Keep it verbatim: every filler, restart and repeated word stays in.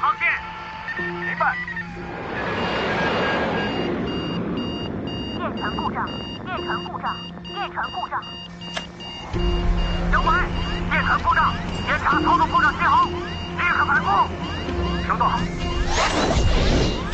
航线。明白。 电传故障，电传故障，电传故障。 有白，电传故障，检查操作故障信号，立刻反复。收到。